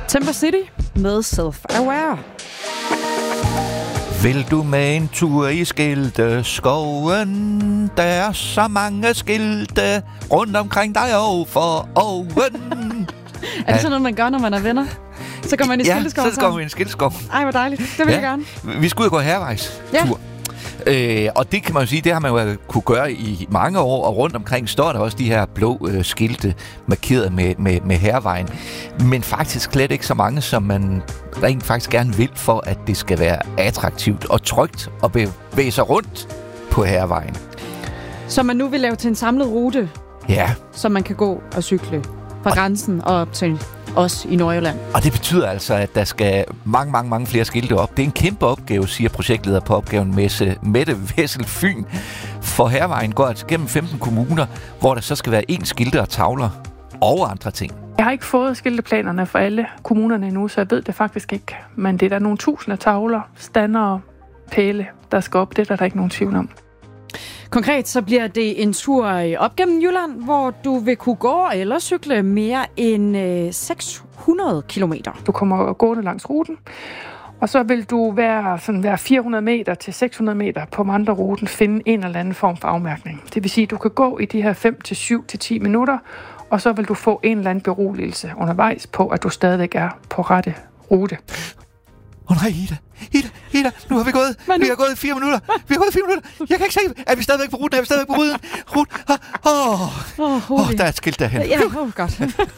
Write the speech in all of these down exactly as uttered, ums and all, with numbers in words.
Timber City med Self-Aware. Vil du med en tur i skilteskoven? Der er så mange skilte rundt omkring dig og for oven. Er det sådan noget, man gør, når man er venner? Så går man i skilteskoven? Ja, så går man i skilteskov. Ej, hvor dejligt. Det vil ja. jeg gerne. Vi skal ud og gå hervejs ja. tur. Øh, og det kan man jo sige, det har man jo kunne gøre i mange år, og rundt omkring står der også de her blå øh, skilte markeret med, med, med hervejen. Men faktisk slet ikke så mange, som man rent faktisk gerne vil, for at det skal være attraktivt og trygt at bevæge sig rundt på hervejen. Så man nu vil lave til en samlet rute, ja. så man kan gå og cykle fra og grænsen og op til os i Nordjylland. Og det betyder altså, at der skal mange, mange, mange flere skilte op. Det er en kæmpe opgave, siger projektleder på opgaven Mette Vessel Fyn. For hervejen går altså gennem femten kommuner, hvor der så skal være én skilte og tavler og andre ting. Jeg har ikke fået skilteplanerne for alle kommunerne endnu, så jeg ved det faktisk ikke. Men det er der nogle tusinde tavler, stander, pæle, der skal op. Det er der, der ikke nogen tvivl om. Konkret så bliver det en tur op gennem Jylland, hvor du vil kunne gå eller cykle mere end øh, seks hundrede kilometer. Du kommer gående langs ruten, og så vil du være, sådan være fire hundrede meter til seks hundrede meter på Mandlerruten finde en eller anden form for afmærkning. Det vil sige, at du kan gå i de her fem til syv til ti minutter, og så vil du få en eller anden beroligelse undervejs på, at du stadigvæk er på rette rute. Åh oh, nej, Ida, Ida, Ida, nu har vi gået, nu? vi har gået i fire minutter, vi har gået i fire minutter, jeg kan ikke se, er vi stadigvæk på ruten, er vi stadigvæk på ruten, ruten, åh, oh, oh, oh, der er et skilt derhen. Ja, oh, godt.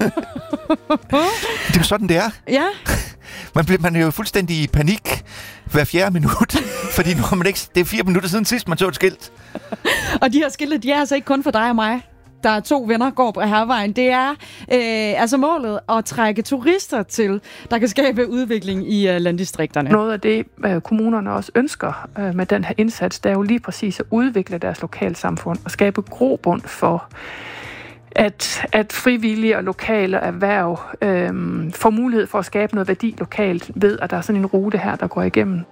Det er jo sådan, det er. Ja. Man, bliver, man er jo fuldstændig i panik hver fjerde minut, fordi nu har man ikke, det er fire minutter siden sidst, man så et skilt. Og de her skilte, de er altså ikke kun for dig og mig. Der er to venner, går på hervejen. Det er øh, altså målet at trække turister til, der kan skabe udvikling i øh, landdistrikterne. Noget af det, øh, kommunerne også ønsker øh, med den her indsats, det er jo lige præcis at udvikle deres lokalsamfund og skabe grobund for, at, at frivillige og lokale erhverv øh, får mulighed for at skabe noget værdi lokalt ved, at der er sådan en rute her, der går igennem.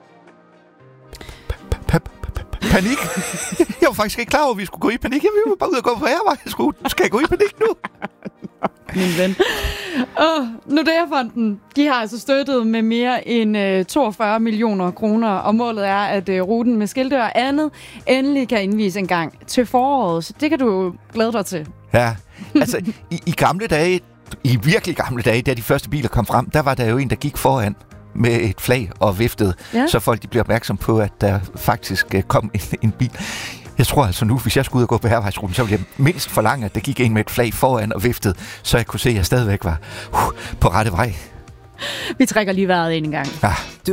Panik? Jeg var faktisk ikke klar over, at vi skulle gå i panik. Jeg var bare ud og gå på hervej. Skal jeg gå i panik nu? Min ven. Og Nordea-fonden, de har altså støttet med mere end øh, toogfyrre millioner kroner, og målet er, at øh, ruten med skilte og andet endelig kan indvise en gang til foråret. Så det kan du glæde dig til. Ja, altså i, i gamle dage, i virkelig gamle dage, da de første biler kom frem, der var der jo en, der gik foran med et flag og viftede, ja. Så folk de bliver opmærksom på, at der faktisk uh, kom en, en bil. Jeg tror altså nu, hvis jeg skulle ud og gå på hervejsruten, så ville jeg mindst forlange, at der gik en med et flag foran og viftede, så jeg kunne se, at jeg stadigvæk var uh, på rette vej. Vi trækker lige vejret ind en gang. Ja.